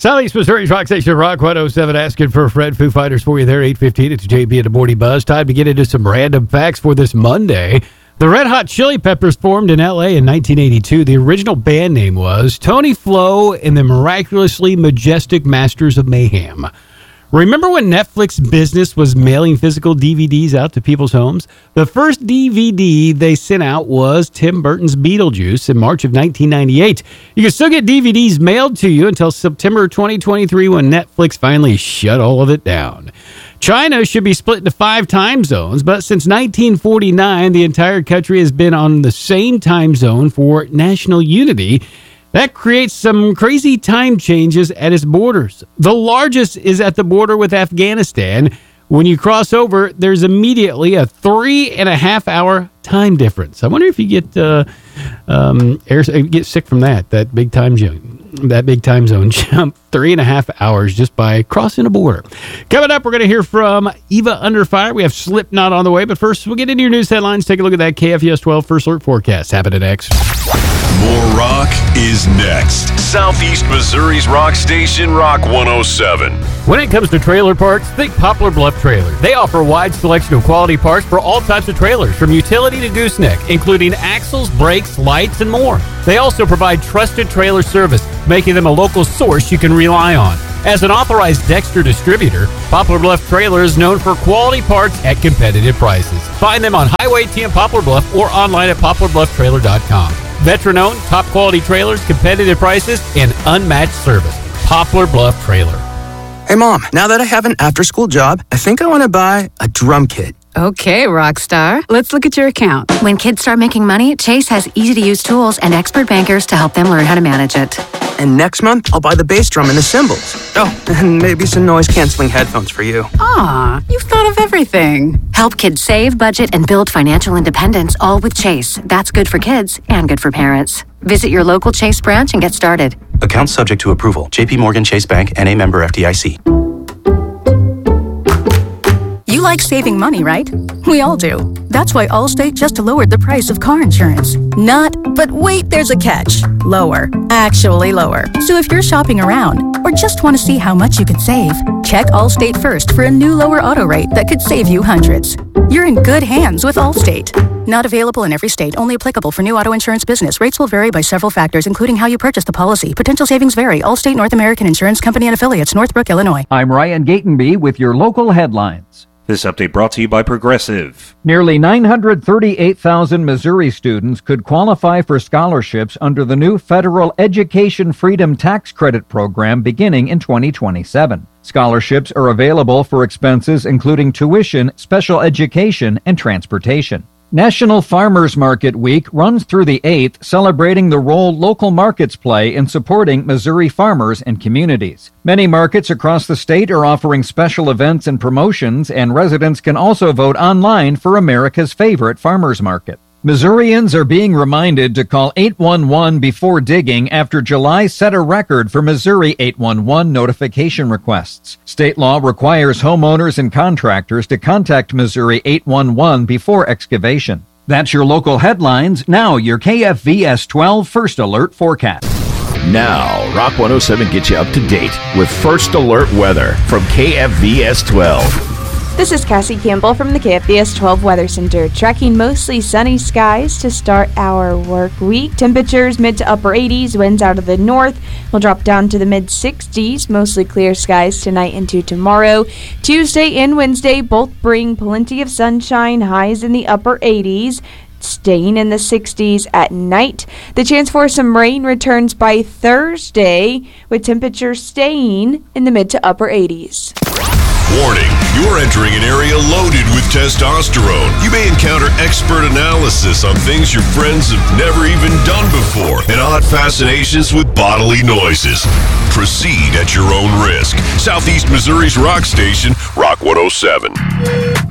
Southeast Missouri's Rock Station, Rock 107, asking for Fred Foo Fighters for you there, 8:15. It's JB and the Morning Buzz. Time to get into some random facts for this Monday. The Red Hot Chili Peppers formed in L.A. in 1982. The original band name was Tony Flo and the Miraculously Majestic Masters of Mayhem. Remember when Netflix business was mailing physical DVDs out to people's homes? The first DVD they sent out was Tim Burton's Beetlejuice in March of 1998. You can still get DVDs mailed to you until September 2023 when Netflix finally shut all of it down. China should be split into 5 time zones, but since 1949, the entire country has been on the same time zone for national unity. That creates some crazy time changes at its borders. The largest is at the border with Afghanistan. When you cross over, there's immediately a 3.5 hour time difference. I wonder if you get sick from that big time zone jump, 3.5 hours just by crossing a border. Coming up, we're going to hear from Eva Under Fire. We have Slipknot on the way, but first we'll get into your news headlines. Take a look at that KFES 12 First Alert forecast. Happening next. More rock is next. Southeast Missouri's rock station, Rock 107. When it comes to trailer parts, think Poplar Bluff Trailer. They offer a wide selection of quality parts for all types of trailers, from utility to gooseneck, including axles, brakes, lights, and more. They also provide trusted trailer service, making them a local source you can rely on. As an authorized Dexter distributor, Poplar Bluff Trailer is known for quality parts at competitive prices. Find them on Highway T in Poplar Bluff or online at poplarblufftrailer.com. Veteran-owned, top-quality trailers, competitive prices, and unmatched service. Poplar Bluff Trailer. Hey, Mom, now that I have an after-school job, I think I want to buy a drum kit. Okay, Rockstar. Let's look at your account. When kids start making money, Chase has easy-to-use tools and expert bankers to help them learn how to manage it. And next month, I'll buy the bass drum and the cymbals. Oh, and maybe some noise-canceling headphones for you. Aw, you've thought of everything. Help kids save, budget, and build financial independence, all with Chase. That's good for kids and good for parents. Visit your local Chase branch and get started. Account subject to approval. JP Morgan Chase Bank, N.A. member FDIC. You like saving money, right? We all do. That's why Allstate just lowered the price of car insurance. But wait, there's a catch. Lower. Actually lower. So if you're shopping around or just want to see how much you could save, check Allstate first for a new lower auto rate that could save you hundreds. You're in good hands with Allstate. Not available in every state. Only applicable for new auto insurance business. Rates will vary by several factors, including how you purchase the policy. Potential savings vary. Allstate North American Insurance Company and Affiliates, Northbrook, Illinois. I'm Ryan Gatenby with your local headlines. This update brought to you by Progressive. Nearly 938,000 Missouri students could qualify for scholarships under the new federal Education Freedom Tax Credit program beginning in 2027. Scholarships are available for expenses including tuition, special education, and transportation. National Farmers Market Week runs through the 8th, celebrating the role local markets play in supporting Missouri farmers and communities. Many markets across the state are offering special events and promotions, and residents can also vote online for America's favorite farmers market. Missourians are being reminded to call 811 before digging after July set a record for Missouri 811 notification requests. State law requires homeowners and contractors to contact Missouri 811 before excavation. That's your local headlines. Now your KFVS 12 First Alert forecast. Now, Rock 107 gets you up to date with First Alert weather from KFVS 12. This is Cassie Campbell from the KFVS 12 Weather Center. Tracking mostly sunny skies to start our work week. Temperatures mid to upper 80s. Winds out of the north will drop down to the mid 60s. Mostly clear skies tonight into tomorrow. Tuesday and Wednesday both bring plenty of sunshine. Highs in the upper 80s. Staying in the 60s at night. The chance for some rain returns by Thursday, with temperatures staying in the mid to upper 80s. Warning, you're entering an area loaded with testosterone. You may encounter expert analysis on things your friends have never even done before and odd fascinations with bodily noises. Proceed at your own risk. Southeast Missouri's rock station, Rock 107.